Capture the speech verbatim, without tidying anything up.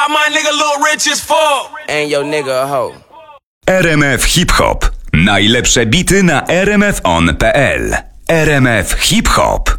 my nigga Lil Rich is fuck. And your nigga a hoe. R M F Hip Hop. Najlepsze bity na r m f on kropka p l. R M F Hip Hop.